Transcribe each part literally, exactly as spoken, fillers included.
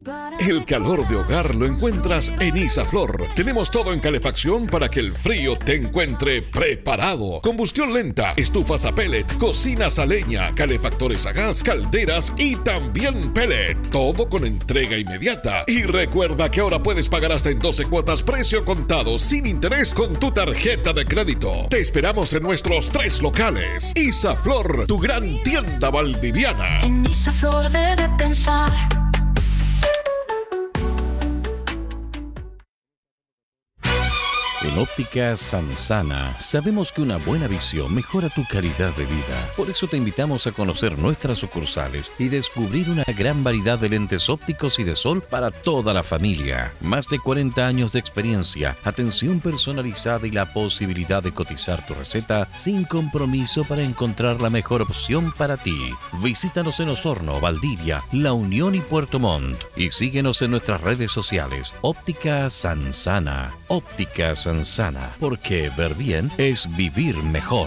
El calor de hogar lo encuentras en Isaflor. Tenemos todo en calefacción para que el frío te encuentre preparado. Combustión lenta, estufas a pellet, cocinas a leña, calefactores a gas, calderas y también pellet. Todo con entrega inmediata. Y recuerda que ahora puedes pagar hasta en doce cuotas precio contado sin interés con tu tarjeta de crédito. Te esperamos en nuestros tres locales. Isaflor, tu gran tienda valdiviana. En Isaflor debe pensar. En Óptica Sansana sabemos que una buena visión mejora tu calidad de vida. Por eso te invitamos a conocer nuestras sucursales y descubrir una gran variedad de lentes ópticos y de sol para toda la familia. Más de cuarenta años de experiencia, atención personalizada y la posibilidad de cotizar tu receta sin compromiso para encontrar la mejor opción para ti. Visítanos en Osorno, Valdivia, La Unión y Puerto Montt. Y síguenos en nuestras redes sociales. Óptica Sansana. Óptica Sansana. Sana, porque ver bien es vivir mejor.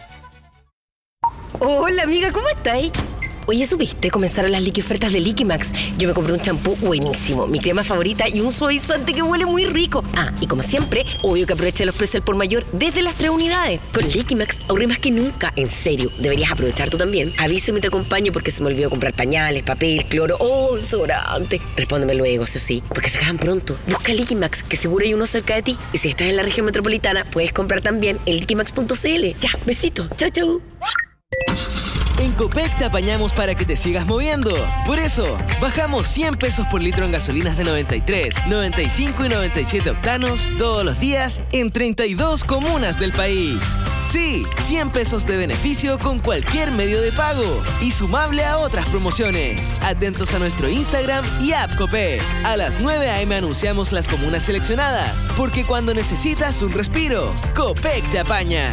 Hola amiga, ¿cómo estáis? Oye, ¿supiste? Comenzaron las liqui ofertas de Liquimax. Yo me compré un champú buenísimo, mi crema favorita y un suavizante que huele muy rico. Ah, y como siempre, obvio que aproveché los precios al por mayor desde las tres unidades. Con Liquimax ahorré más que nunca. En serio, deberías aprovechar tú también. Avísame y te acompaño porque se me olvidó comprar pañales, papel, cloro o desodorante. Respóndeme luego, eso sí, porque se acaban pronto. Busca Liquimax, que seguro hay uno cerca de ti. Y si estás en la región metropolitana, puedes comprar también en liquimax punto c l. Ya, besito. Chau, chau. En Copec te apañamos para que te sigas moviendo. Por eso, bajamos cien pesos por litro en gasolinas de noventa y tres, noventa y cinco y noventa y siete octanos todos los días en treinta y dos comunas del país. Sí, cien pesos de beneficio con cualquier medio de pago y sumable a otras promociones. Atentos a nuestro Instagram y app Copec. A las nueve a eme anunciamos las comunas seleccionadas, porque cuando necesitas un respiro, Copec te apaña.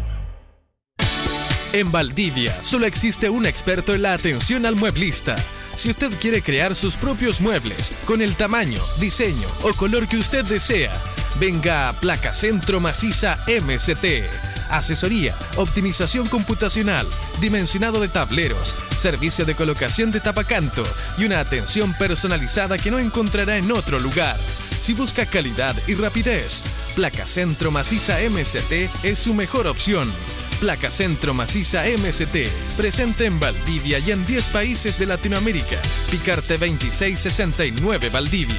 En Valdivia solo existe un experto en la atención al mueblista. Si usted quiere crear sus propios muebles con el tamaño, diseño o color que usted desea, venga a Placa Centro Maciza eme ce te. Asesoría, optimización computacional, dimensionado de tableros, servicio de colocación de tapacanto y una atención personalizada que no encontrará en otro lugar. Si busca calidad y rapidez, Placa Centro Maciza eme ce te es su mejor opción. Placa Centro Maciza eme ce te, presente en Valdivia y en diez países de Latinoamérica. Picarte veintiséis sesenta y nueve Valdivia.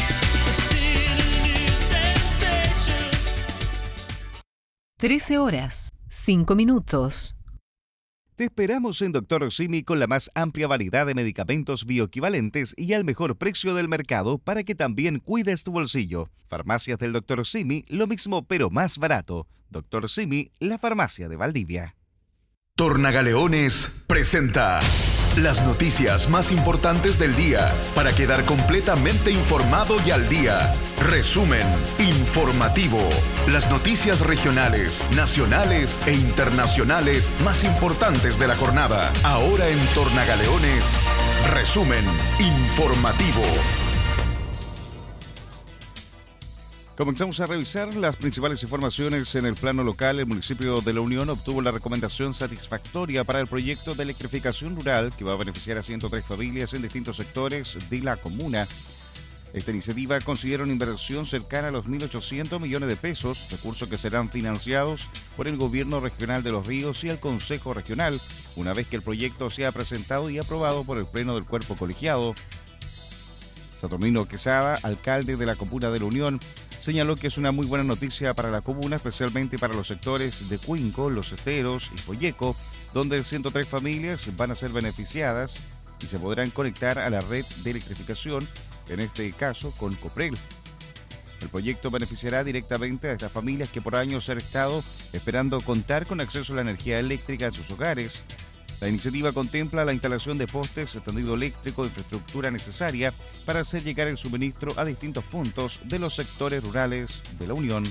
trece horas, cinco minutos. Te esperamos en Doctor Simi con la más amplia variedad de medicamentos bioequivalentes y al mejor precio del mercado para que también cuides tu bolsillo. Farmacias del Doctor Simi, lo mismo pero más barato. Doctor Simi, la farmacia de Valdivia. Tornagaleones presenta las noticias más importantes del día para quedar completamente informado y al día. Resumen informativo. Las noticias regionales, nacionales e internacionales más importantes de la jornada. Ahora en Tornagaleones, resumen informativo. Comenzamos a revisar las principales informaciones en el plano local. El municipio de La Unión obtuvo la recomendación satisfactoria para el proyecto de electrificación rural que va a beneficiar a ciento tres familias en distintos sectores de la comuna. Esta iniciativa considera una inversión cercana a los mil ochocientos millones de pesos, recursos que serán financiados por el Gobierno Regional de Los Ríos y el Consejo Regional, una vez que el proyecto sea presentado y aprobado por el Pleno del Cuerpo Colegiado. Saturnino Quesada, alcalde de la comuna de La Unión, señaló que es una muy buena noticia para la comuna, especialmente para los sectores de Cuinco, Los Esteros y Folleco, donde ciento tres familias van a ser beneficiadas y se podrán conectar a la red de electrificación, en este caso con Coprel. El proyecto beneficiará directamente a estas familias que por años han estado esperando contar con acceso a la energía eléctrica en sus hogares. La iniciativa contempla la instalación de postes, tendido eléctrico, infraestructura necesaria para hacer llegar el suministro a distintos puntos de los sectores rurales de la Unión.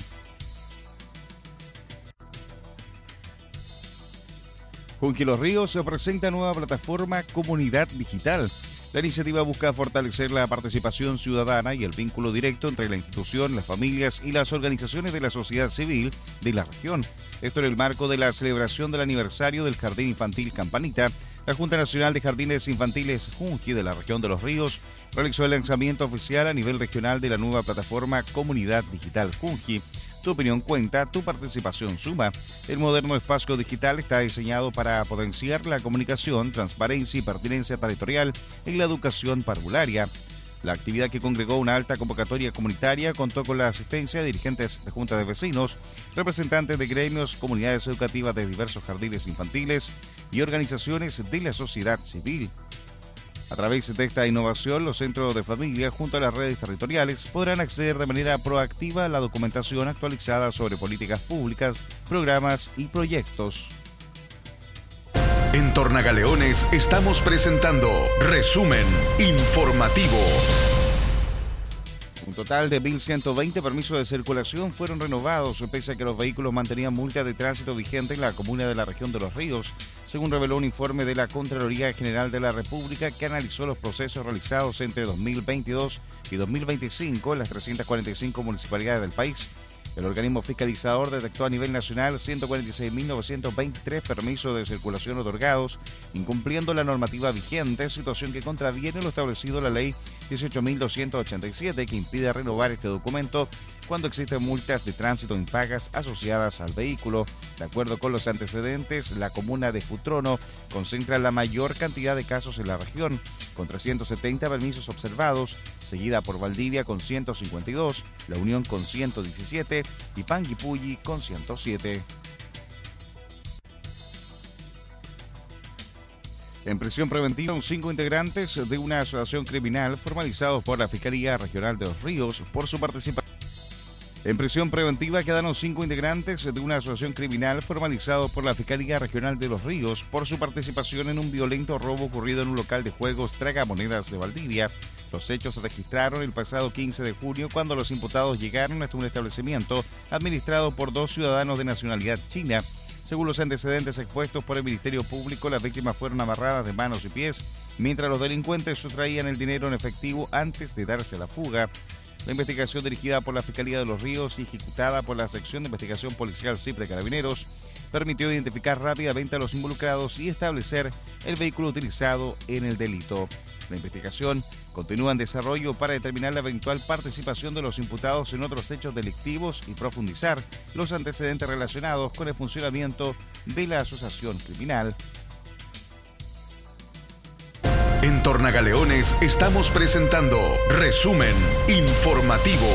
Junto a Los Ríos se presenta nueva plataforma Comunidad Digital. La iniciativa busca fortalecer la participación ciudadana y el vínculo directo entre la institución, las familias y las organizaciones de la sociedad civil de la región. Esto en el marco de la celebración del aniversario del Jardín Infantil Campanita. La Junta Nacional de Jardines Infantiles Junji de la región de Los Ríos realizó el lanzamiento oficial a nivel regional de la nueva plataforma Comunidad Digital Junji. Tu opinión cuenta, tu participación suma. El moderno espacio digital está diseñado para potenciar la comunicación, transparencia y pertinencia territorial en la educación parvularia. La actividad, que congregó una alta convocatoria comunitaria, contó con la asistencia de dirigentes de juntas de vecinos, representantes de gremios, comunidades educativas de diversos jardines infantiles y organizaciones de la sociedad civil. A través de esta innovación, los centros de familia, junto a las redes territoriales, podrán acceder de manera proactiva a la documentación actualizada sobre políticas públicas, programas y proyectos. En Tornagaleones estamos presentando Resumen Informativo. Un total de mil ciento veinte permisos de circulación fueron renovados, pese a que los vehículos mantenían multa de tránsito vigente en la comuna de la región de Los Ríos, según reveló un informe de la Contraloría General de la República, que analizó los procesos realizados entre dos mil veintidós y dos mil veinticinco en las trescientas cuarenta y cinco municipalidades del país. El organismo fiscalizador detectó a nivel nacional ciento cuarenta y seis mil novecientos veintitrés permisos de circulación otorgados, incumpliendo la normativa vigente, situación que contraviene lo establecido en la ley dieciocho mil doscientos ochenta y siete, que impide renovar este documento cuando existen multas de tránsito impagas asociadas al vehículo. De acuerdo con los antecedentes, la comuna de Futrono concentra la mayor cantidad de casos en la región, con trescientos setenta permisos observados, seguida por Valdivia con ciento cincuenta y dos, La Unión con ciento diecisiete y Panguipulli con ciento siete. En prisión preventiva, cinco integrantes de una asociación criminal formalizados por la Fiscalía Regional de Los Ríos por su participación. En prisión preventiva quedaron cinco integrantes de una asociación criminal formalizados por la Fiscalía Regional de Los Ríos por su participación en un violento robo ocurrido en un local de juegos Tragamonedas de Valdivia. Los hechos se registraron el pasado quince de junio, cuando los imputados llegaron hasta un establecimiento administrado por dos ciudadanos de nacionalidad china. Según los antecedentes expuestos por el Ministerio Público, las víctimas fueron amarradas de manos y pies, mientras los delincuentes sustraían el dinero en efectivo antes de darse a la fuga. La investigación, dirigida por la Fiscalía de Los Ríos y ejecutada por la Sección de Investigación Policial C I P de Carabineros, permitió identificar rápidamente a los involucrados y establecer el vehículo utilizado en el delito. La investigación continúa en desarrollo para determinar la eventual participación de los imputados en otros hechos delictivos y profundizar los antecedentes relacionados con el funcionamiento de la asociación criminal. En Tornagaleones estamos presentando Resumen Informativo.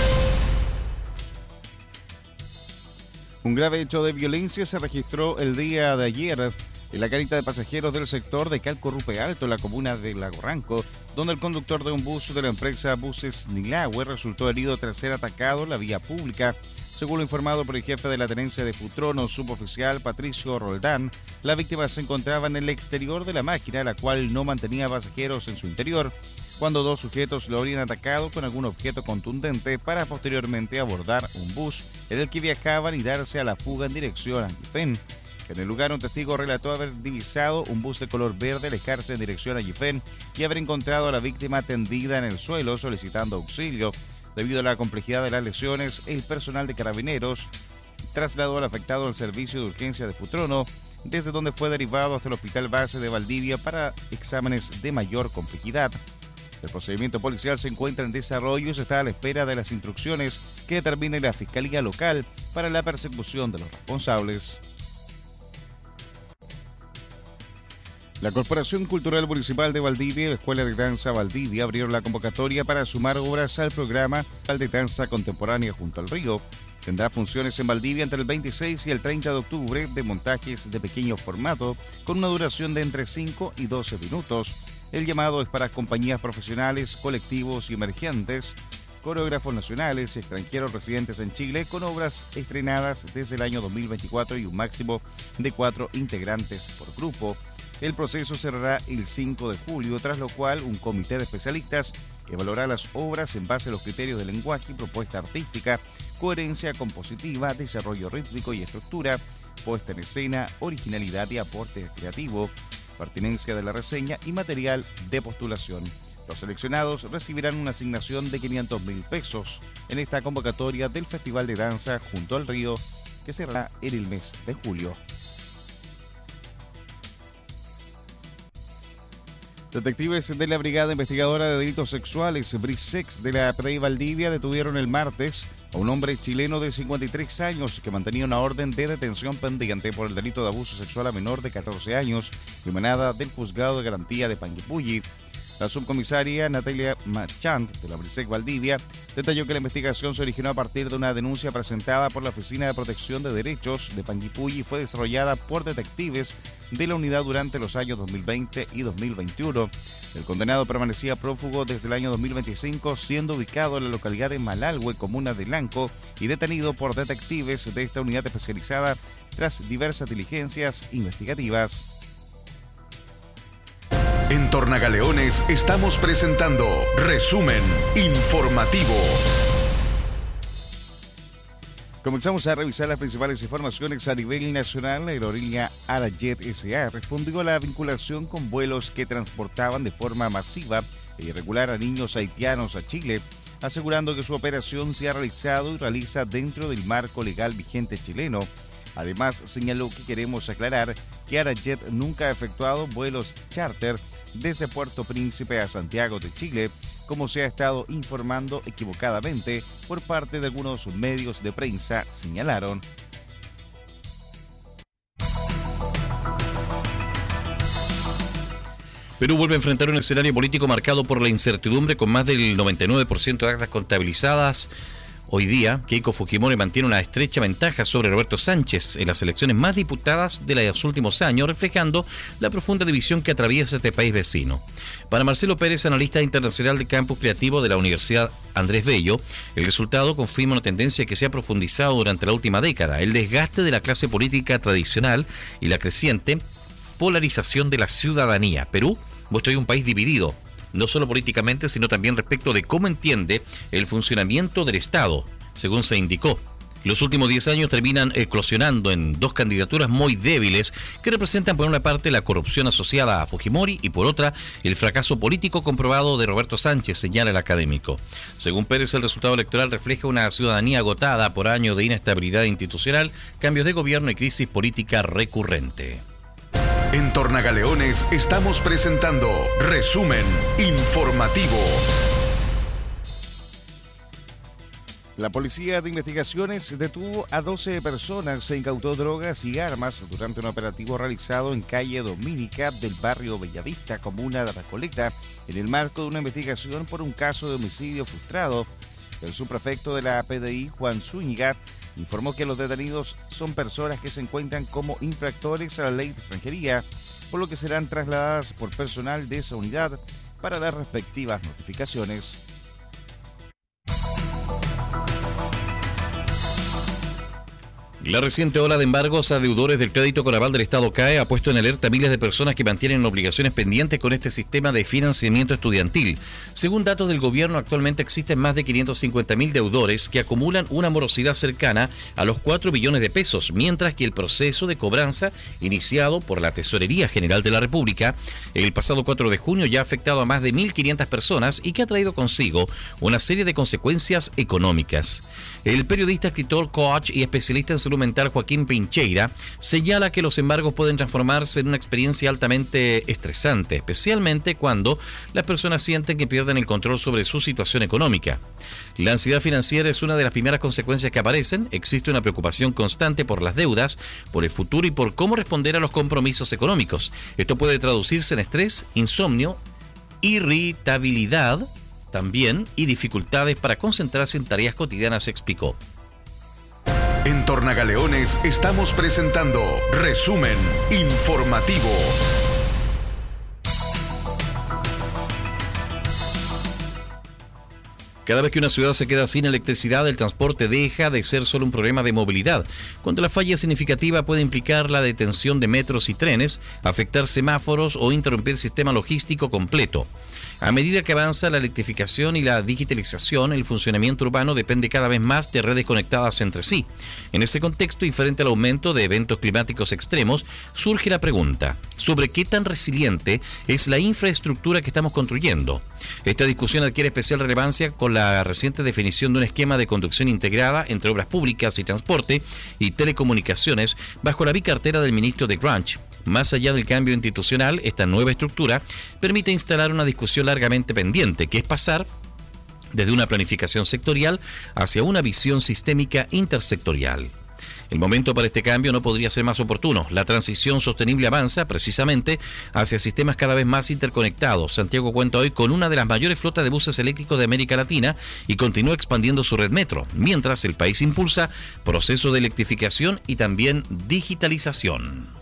Un grave hecho de violencia se registró el día de ayer en la carita de pasajeros del sector de Calcorrupe Alto, en la comuna de Lago Ranco, donde el conductor de un bus de la empresa Buses Nilahue resultó herido tras ser atacado en la vía pública. Según lo informado por el jefe de la tenencia de Futrono, suboficial Patricio Roldán, la víctima se encontraba en el exterior de la máquina, la cual no mantenía pasajeros en su interior, cuando dos sujetos lo habrían atacado con algún objeto contundente para posteriormente abordar un bus en el que viajaban y darse a la fuga en dirección a Yifén. En el lugar, un testigo relató haber divisado un bus de color verde alejarse en dirección a Yifén y haber encontrado a la víctima tendida en el suelo solicitando auxilio. Debido a la complejidad de las lesiones, el personal de Carabineros trasladó al afectado al servicio de urgencia de Futrono, desde donde fue derivado hasta el Hospital Base de Valdivia para exámenes de mayor complejidad. El procedimiento policial se encuentra en desarrollo y se está a la espera de las instrucciones que determine la Fiscalía Local para la persecución de los responsables. La Corporación Cultural Municipal de Valdivia y la Escuela de Danza Valdivia abrieron la convocatoria para sumar obras al programa de danza contemporánea Junto al Río. Tendrá funciones en Valdivia entre el veintiséis y el treinta de octubre de montajes de pequeño formato con una duración de entre cinco y doce minutos. El llamado es para compañías profesionales, colectivos y emergentes, coreógrafos nacionales y extranjeros residentes en Chile, con obras estrenadas desde el año dos mil veinticuatro y un máximo de cuatro integrantes por grupo. El proceso cerrará el cinco de julio, tras lo cual un comité de especialistas evaluará las obras en base a los criterios de lenguaje y propuesta artística, coherencia compositiva, desarrollo rítmico y estructura, puesta en escena, originalidad y aporte creativo. pertinencia de la reseña y material de postulación. Los seleccionados recibirán una asignación de quinientos mil pesos en esta convocatoria del Festival de Danza Junto al Río, que será en el mes de julio. Detectives de la Brigada Investigadora de Delitos Sexuales, BRISEX, de la P D I Valdivia, detuvieron el martes a un hombre chileno de cincuenta y tres años que mantenía una orden de detención pendiente por el delito de abuso sexual a menor de catorce años, emanada del Juzgado de Garantía de Panguipulli. La subcomisaria Natalia Marchand, de la BRISEC Valdivia, detalló que la investigación se originó a partir de una denuncia presentada por la Oficina de Protección de Derechos de Panguipulli y fue desarrollada por detectives de la unidad durante los años dos mil veinte y dos mil veintiuno. El condenado permanecía prófugo desde el año dos mil veinticinco, siendo ubicado en la localidad de Malalhue, comuna de Lanco, y detenido por detectives de esta unidad especializada tras diversas diligencias investigativas. En Tornagaleones estamos presentando Resumen Informativo. Comenzamos a revisar las principales informaciones a nivel nacional. La aerolínea Arajet S A respondió a la vinculación con vuelos que transportaban de forma masiva e irregular a niños haitianos a Chile, asegurando que su operación se ha realizado y realiza dentro del marco legal vigente chileno. Además, señaló que queremos aclarar que Arajet nunca ha efectuado vuelos charter desde Puerto Príncipe a Santiago de Chile, como se ha estado informando equivocadamente por parte de algunos medios de prensa, señalaron. Perú vuelve a enfrentar un escenario político marcado por la incertidumbre, con más del noventa y nueve por ciento de actas contabilizadas. Hoy día, Keiko Fujimori mantiene una estrecha ventaja sobre Roberto Sánchez en las elecciones más disputadas de los últimos años, reflejando la profunda división que atraviesa este país vecino. Para Marcelo Pérez, analista internacional de Campus Creativo de la Universidad Andrés Bello, el resultado confirma una tendencia que se ha profundizado durante la última década: el desgaste de la clase política tradicional y la creciente polarización de la ciudadanía. Perú muestra hoy un país dividido, no solo políticamente, sino también respecto de cómo entiende el funcionamiento del Estado, según se indicó. Los últimos diez años terminan eclosionando en dos candidaturas muy débiles que representan por una parte la corrupción asociada a Fujimori y por otra el fracaso político comprobado de Roberto Sánchez, señala el académico. Según Pérez, el resultado electoral refleja una ciudadanía agotada por años de inestabilidad institucional, cambios de gobierno y crisis política recurrente. En Tornagaleones estamos presentando Resumen Informativo. La Policía de Investigaciones detuvo a doce personas e incautó drogas y armas durante un operativo realizado en calle Dominica del barrio Bellavista, comuna de Recoleta, en el marco de una investigación por un caso de homicidio frustrado. El subprefecto de la P D I, Juan Zúñiga, informó que los detenidos son personas que se encuentran como infractores a la ley de extranjería, por lo que serán trasladadas por personal de esa unidad para las respectivas notificaciones. La reciente ola de embargos a deudores del crédito con aval del Estado C A E ha puesto en alerta a miles de personas que mantienen obligaciones pendientes con este sistema de financiamiento estudiantil. Según datos del gobierno, actualmente existen más de quinientos cincuenta mil deudores que acumulan una morosidad cercana a los cuatro billones de pesos, mientras que el proceso de cobranza iniciado por la Tesorería General de la República el pasado cuatro de junio ya ha afectado a más de mil quinientas personas y que ha traído consigo una serie de consecuencias económicas. El periodista, escritor, coach y especialista en salud mental Joaquín Pincheira señala que los embargos pueden transformarse en una experiencia altamente estresante, especialmente cuando las personas sienten que pierden el control sobre su situación económica. La ansiedad financiera es una de las primeras consecuencias que aparecen. Existe una preocupación constante por las deudas, por el futuro y por cómo responder a los compromisos económicos. Esto puede traducirse en estrés, insomnio, irritabilidad también y dificultades para concentrarse en tareas cotidianas, explicó. En Tornagaleones estamos presentando Resumen Informativo. Cada vez que una ciudad se queda sin electricidad, el transporte deja de ser solo un problema de movilidad. Cuando la falla significativa puede implicar la detención de metros y trenes, afectar semáforos o interrumpir el sistema logístico completo. A medida que avanza la electrificación y la digitalización, el funcionamiento urbano depende cada vez más de redes conectadas entre sí. En ese contexto y frente al aumento de eventos climáticos extremos, surge la pregunta sobre qué tan resiliente es la infraestructura que estamos construyendo. Esta discusión adquiere especial relevancia con la reciente definición de un esquema de conducción integrada entre obras públicas y transporte y telecomunicaciones bajo la bicartera del ministro de Grunch. Más allá del cambio institucional, esta nueva estructura permite instalar una discusión largamente pendiente, que es pasar desde una planificación sectorial hacia una visión sistémica intersectorial. El momento para este cambio no podría ser más oportuno. La transición sostenible avanza precisamente hacia sistemas cada vez más interconectados. Santiago cuenta hoy con una de las mayores flotas de buses eléctricos de América Latina y continúa expandiendo su red metro, mientras el país impulsa procesos de electrificación y también digitalización.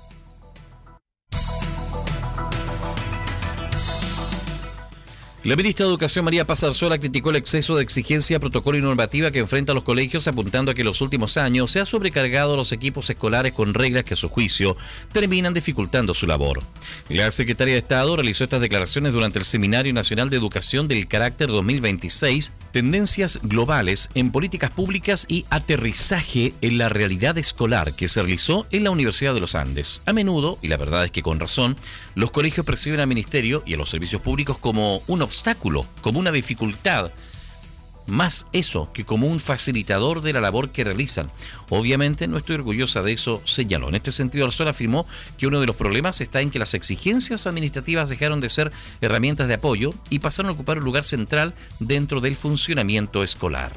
La ministra de Educación, María Paz Arzola, criticó el exceso de exigencia, protocolo y normativa que enfrentan los colegios, apuntando a que en los últimos años se ha sobrecargado a los equipos escolares con reglas que, a su juicio, terminan dificultando su labor. La secretaria de Estado realizó estas declaraciones durante el Seminario Nacional de Educación del Carácter dos mil veintiséis, Tendencias Globales en Políticas Públicas y Aterrizaje en la Realidad Escolar, que se realizó en la Universidad de los Andes. A menudo, y la verdad es que con razón, los colegios perciben al Ministerio y a los servicios públicos como un obstáculo, como una dificultad, más eso que como un facilitador de la labor que realizan. Obviamente no estoy orgullosa de eso, señaló. En este sentido, Arzola afirmó que uno de los problemas está en que las exigencias administrativas dejaron de ser herramientas de apoyo y pasaron a ocupar un lugar central dentro del funcionamiento escolar.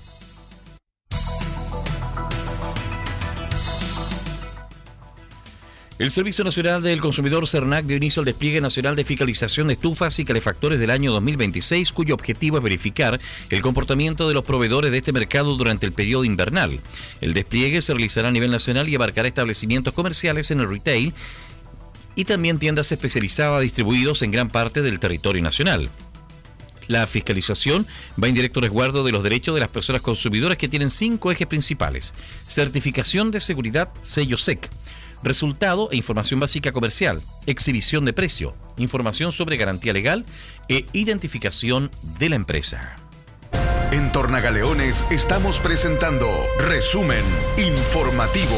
El Servicio Nacional del Consumidor, SERNAC, dio inicio al despliegue nacional de fiscalización de estufas y calefactores del año dos mil veintiséis, cuyo objetivo es verificar el comportamiento de los proveedores de este mercado durante el periodo invernal. El despliegue se realizará a nivel nacional y abarcará establecimientos comerciales en el retail y también tiendas especializadas distribuidos en gran parte del territorio nacional. La fiscalización va en directo resguardo de los derechos de las personas consumidoras, que tienen cinco ejes principales: certificación de seguridad, sello S E C, resultado e información básica comercial, exhibición de precio, información sobre garantía legal e identificación de la empresa. En Tornagaleones estamos presentando Resumen Informativo.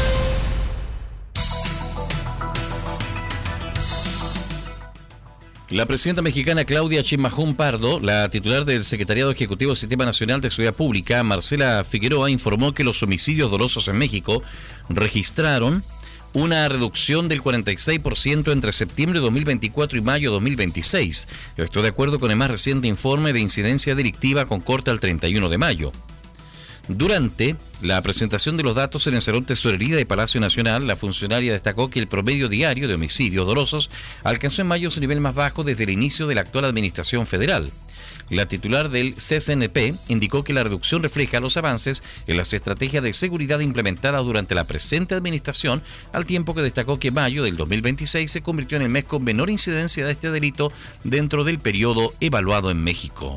La presidenta mexicana Claudia Sheinbaum Pardo, la titular del Secretariado Ejecutivo del Sistema Nacional de Seguridad Pública, Marcela Figueroa, informó que los homicidios dolosos en México registraron una reducción del cuarenta y seis por ciento entre septiembre de dos mil veinticuatro y mayo de dos mil veintiséis. Esto de acuerdo con el más reciente informe de incidencia delictiva con corte al treinta y uno de mayo. Durante la presentación de los datos en el Salón Tesorería de Palacio Nacional, la funcionaria destacó que el promedio diario de homicidios dolosos alcanzó en mayo su nivel más bajo desde el inicio de la actual administración federal. La titular del C C N P indicó que la reducción refleja los avances en las estrategias de seguridad implementadas durante la presente administración, al tiempo que destacó que mayo del dos mil veintiséis se convirtió en el mes con menor incidencia de este delito dentro del periodo evaluado en México.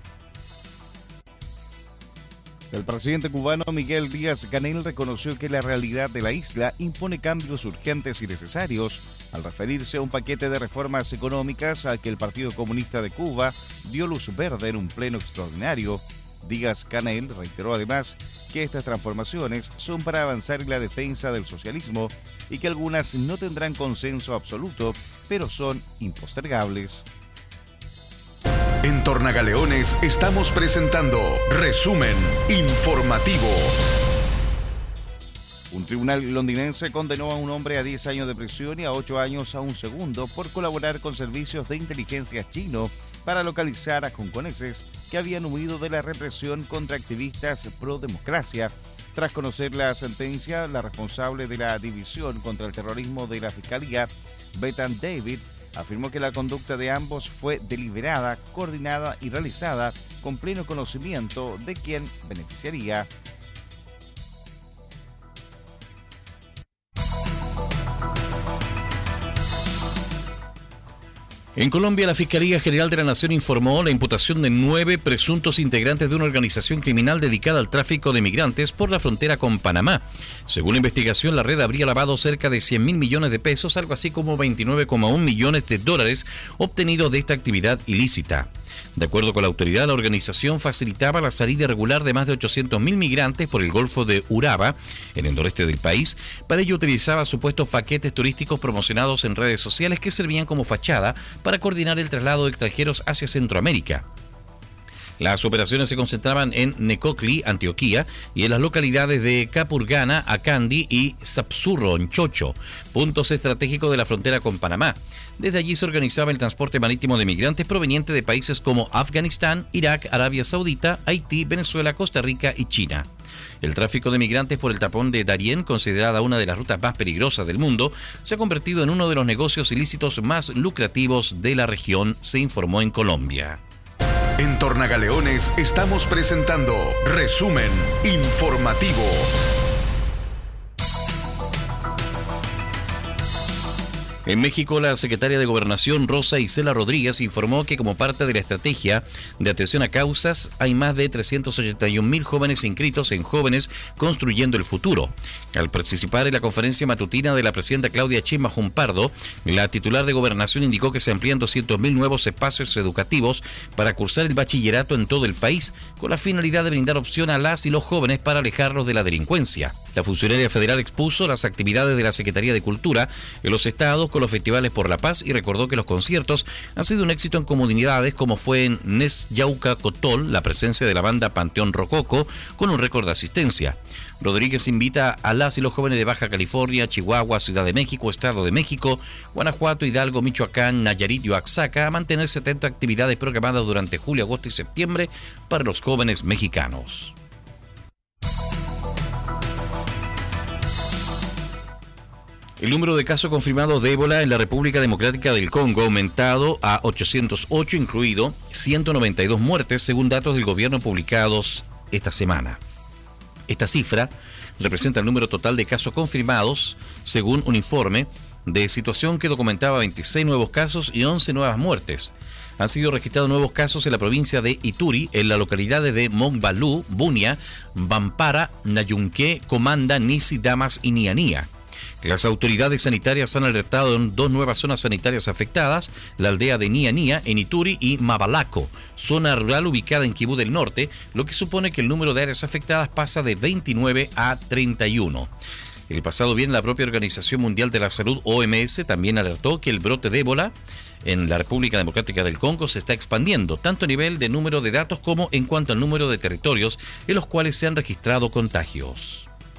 El presidente cubano Miguel Díaz-Canel reconoció que la realidad de la isla impone cambios urgentes y necesarios al referirse a un paquete de reformas económicas al que el Partido Comunista de Cuba dio luz verde en un pleno extraordinario. Díaz-Canel reiteró además que estas transformaciones son para avanzar en la defensa del socialismo y que algunas no tendrán consenso absoluto, pero son impostergables. En Tornagaleones estamos presentando Resumen Informativo. Un tribunal londinense condenó a un hombre a diez años de prisión y a ocho años a un segundo por colaborar con servicios de inteligencia chino para localizar a hongkoneses que habían huido de la represión contra activistas pro democracia. Tras conocer la sentencia, la responsable de la División contra el Terrorismo de la Fiscalía, Bethan David, afirmó que la conducta de ambos fue deliberada, coordinada y realizada con pleno conocimiento de quién beneficiaría. En Colombia, la Fiscalía General de la Nación informó la imputación de nueve presuntos integrantes de una organización criminal dedicada al tráfico de migrantes por la frontera con Panamá. Según la investigación, la red habría lavado cerca de cien mil millones de pesos, algo así como veintinueve coma uno millones de dólares obtenidos de esta actividad ilícita. De acuerdo con la autoridad, la organización facilitaba la salida irregular de más de ochocientos mil migrantes por el Golfo de Urabá, en el noreste del país. Para ello utilizaba supuestos paquetes turísticos promocionados en redes sociales que servían como fachada para coordinar el traslado de extranjeros hacia Centroamérica. Las operaciones se concentraban en Necoclí, Antioquia, y en las localidades de Capurganá, Acandí y Sapsurronchocho, puntos estratégicos de la frontera con Panamá. Desde allí se organizaba el transporte marítimo de migrantes provenientes de países como Afganistán, Irak, Arabia Saudita, Haití, Venezuela, Costa Rica y China. El tráfico de migrantes por el tapón de Darién, considerada una de las rutas más peligrosas del mundo, se ha convertido en uno de los negocios ilícitos más lucrativos de la región, se informó en Colombia. En Tornagaleones estamos presentando Resumen Informativo. En México, la secretaria de Gobernación, Rosa Isela Rodríguez, informó que como parte de la estrategia de atención a causas, hay más de trescientos ochenta y un mil jóvenes inscritos en Jóvenes Construyendo el Futuro. Al participar en la conferencia matutina de la presidenta Claudia Sheinbaum Pardo, la titular de Gobernación indicó que se amplían doscientos mil nuevos espacios educativos para cursar el bachillerato en todo el país, con la finalidad de brindar opción a las y los jóvenes para alejarlos de la delincuencia. La funcionaria federal expuso las actividades de la Secretaría de Cultura en los estados con los festivales por la paz y recordó que los conciertos han sido un éxito en comunidades como fue en Nesyauca-Cotol, la presencia de la banda Panteón Rococo con un récord de asistencia. Rodríguez invita a las y los jóvenes de Baja California, Chihuahua, Ciudad de México, Estado de México, Guanajuato, Hidalgo, Michoacán, Nayarit y Oaxaca a mantener setenta actividades programadas durante julio, agosto y septiembre para los jóvenes mexicanos. El número de casos confirmados de ébola en la República Democrática del Congo ha aumentado a ochocientos ocho, incluido ciento noventa y dos muertes, según datos del gobierno publicados esta semana. Esta cifra representa el número total de casos confirmados, según un informe de situación que documentaba veintiséis nuevos casos y once nuevas muertes. Han sido registrados nuevos casos en la provincia de Ituri, en las localidades de Montbalú, Bunia, Bampara, Nayunqué, Comanda, Nisi, Damas y Nianía. Las autoridades sanitarias han alertado en dos nuevas zonas sanitarias afectadas, la aldea de Nianía en Ituri y Mabalaco, zona rural ubicada en Kibú del Norte, lo que supone que el número de áreas afectadas pasa de veintinueve a treinta y uno. El pasado viernes, la propia Organización Mundial de la Salud, O M S, también alertó que el brote de ébola en la República Democrática del Congo se está expandiendo, tanto a nivel de número de datos como en cuanto al número de territorios en los cuales se han registrado contagios.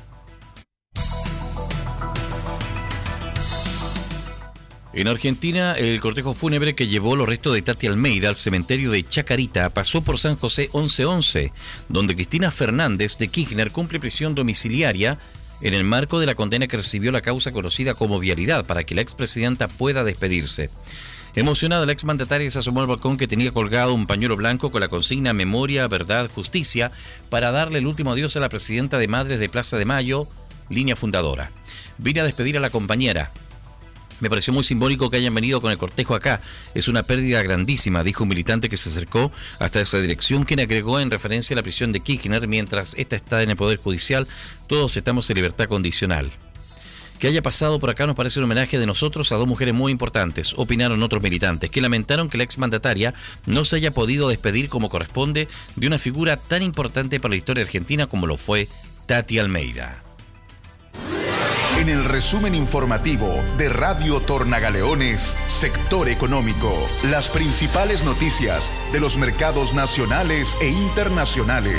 En Argentina, el cortejo fúnebre que llevó los restos de Tati Almeida al cementerio de Chacarita pasó por San José once once, donde Cristina Fernández de Kirchner cumple prisión domiciliaria en el marco de la condena que recibió la causa conocida como vialidad para que la expresidenta pueda despedirse. Emocionada, la exmandataria se asomó al balcón que tenía colgado un pañuelo blanco con la consigna Memoria, Verdad, Justicia para darle el último adiós a la presidenta de Madres de Plaza de Mayo, línea fundadora. Vine a despedir a la compañera. Me pareció muy simbólico que hayan venido con el cortejo acá. Es una pérdida grandísima, dijo un militante que se acercó hasta esa dirección, quien agregó en referencia a la prisión de Kirchner, mientras esta está en el Poder Judicial, todos estamos en libertad condicional. Que haya pasado por acá nos parece un homenaje de nosotros a dos mujeres muy importantes, opinaron otros militantes, que lamentaron que la exmandataria no se haya podido despedir como corresponde de una figura tan importante para la historia argentina como lo fue Tati Almeida. En el resumen informativo de Radio Tornagaleones, Sector Económico, las principales noticias de los mercados nacionales e internacionales.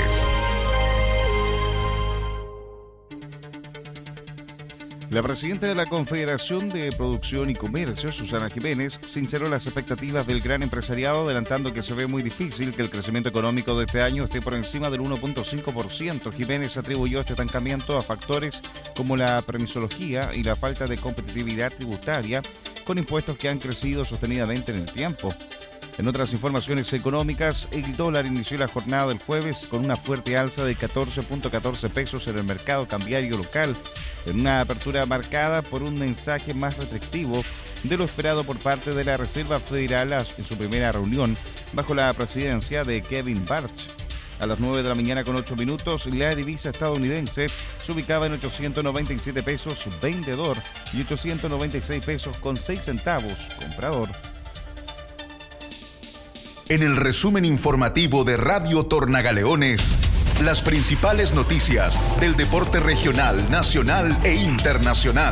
La presidenta de la Confederación de Producción y Comercio, Susana Jiménez, sinceró las expectativas del gran empresariado, adelantando que se ve muy difícil que el crecimiento económico de este año esté por encima del uno punto cinco por ciento. Jiménez atribuyó este estancamiento a factores como la permisología y la falta de competitividad tributaria, con impuestos que han crecido sostenidamente en el tiempo. En otras informaciones económicas, el dólar inició la jornada del jueves con una fuerte alza de catorce punto catorce pesos en el mercado cambiario local, en una apertura marcada por un mensaje más restrictivo de lo esperado por parte de la Reserva Federal en su primera reunión bajo la presidencia de Kevin Barch. A las nueve de la mañana con ocho minutos, la divisa estadounidense se ubicaba en ochocientos noventa y siete pesos vendedor y ochocientos noventa y seis pesos con seis centavos comprador. En el resumen informativo de Radio Tornagaleones, las principales noticias del deporte regional, nacional e internacional.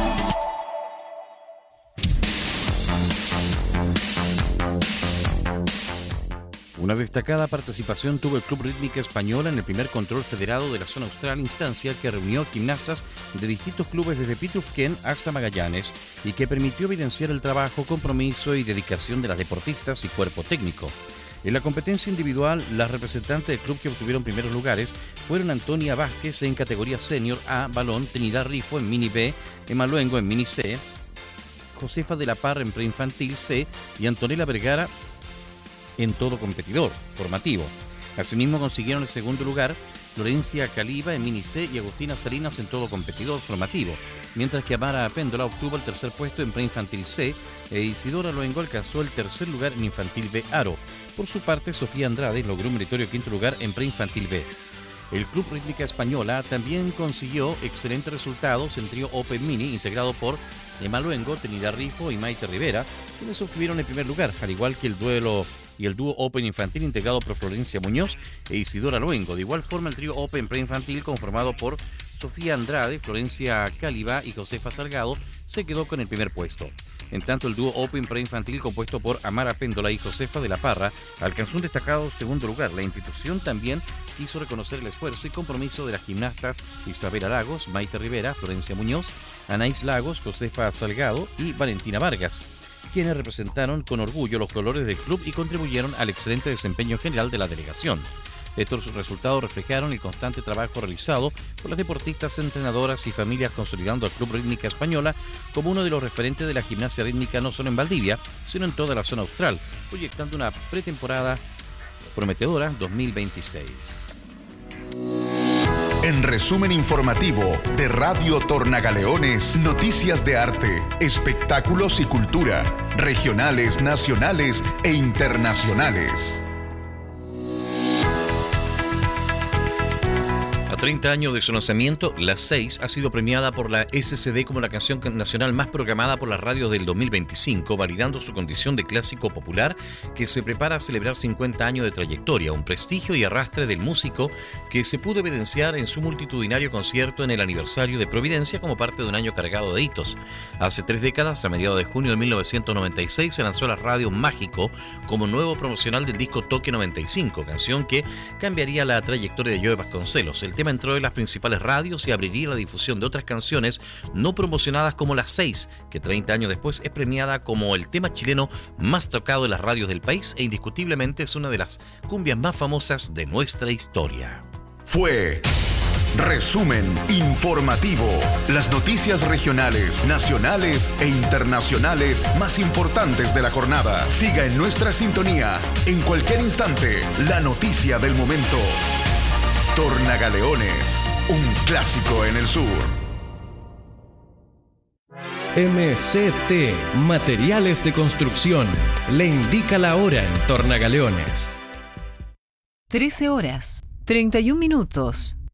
Una destacada participación tuvo el Club Rítmica Española en el primer control federado de la zona austral, instancia que reunió gimnastas de distintos clubes desde Pitufquén hasta Magallanes y que permitió evidenciar el trabajo, compromiso y dedicación de las deportistas y cuerpo técnico. En la competencia individual, las representantes del club que obtuvieron primeros lugares fueron Antonia Vázquez en categoría senior A, balón, Trinidad Rifo en mini B, Emma Luengo en mini C, Josefa de la Parra en preinfantil C y Antonella Vergara en todo competidor formativo. Asimismo consiguieron el segundo lugar Florencia Caliba en mini C y Agustina Salinas en todo competidor formativo, mientras que Amara Péndola obtuvo el tercer puesto en preinfantil C e Isidora Luengo alcanzó el tercer lugar en infantil B Aro. Por su parte, Sofía Andrade logró un meritorio quinto lugar en preinfantil B. El Club Rítmica Española también consiguió excelentes resultados en trío Open Mini, integrado por Emma Luengo, Trinidad Rifo y Maite Rivera, quienes obtuvieron el primer lugar, al igual que el duelo y el dúo Open Infantil integrado por Florencia Muñoz e Isidora Luengo. De igual forma, el trío Open Preinfantil conformado por Sofía Andrade, Florencia Cáliba y Josefa Salgado se quedó con el primer puesto. En tanto, el dúo Open Preinfantil compuesto por Amara Péndola y Josefa de la Parra alcanzó un destacado segundo lugar. La institución también quiso reconocer el esfuerzo y compromiso de las gimnastas Isabela Lagos, Maite Rivera, Florencia Muñoz, Anaís Lagos, Josefa Salgado y Valentina Vargas, quienes representaron con orgullo los colores del club y contribuyeron al excelente desempeño general de la delegación. Estos resultados reflejaron el constante trabajo realizado por las deportistas, entrenadoras y familias, consolidando al Club Rítmica Española como uno de los referentes de la gimnasia rítmica no solo en Valdivia, sino en toda la zona austral, proyectando una pretemporada prometedora dos mil veintiséis. En resumen informativo de Radio Tornagaleones, noticias de arte, espectáculos y cultura, regionales, nacionales e internacionales. A treinta años de su lanzamiento, La seis ha sido premiada por la S C D como la canción nacional más programada por las radios del dos mil veinticinco, validando su condición de clásico popular que se prepara a celebrar cincuenta años de trayectoria, un prestigio y arrastre del músico que se pudo evidenciar en su multitudinario concierto en el aniversario de Providencia como parte de un año cargado de hitos. Hace tres décadas, a mediados de junio de mil novecientos noventa y seis, se lanzó la radio Mágico como nuevo promocional del disco Toque noventa y cinco, canción que cambiaría la trayectoria de Joe Vasconcelos. El tema entró en las principales radios y abriría la difusión de otras canciones no promocionadas como La seis, que treinta años después es premiada como el tema chileno más tocado en las radios del país e indiscutiblemente es una de las cumbias más famosas de nuestra historia. Fue Resumen Informativo. Las noticias regionales, nacionales e internacionales más importantes de la jornada. Siga en nuestra sintonía. En cualquier instante, la noticia del momento. Tornagaleones, un clásico en el sur. M C T, Materiales de Construcción, le indica la hora en Tornagaleones. trece horas, treinta y un minutos.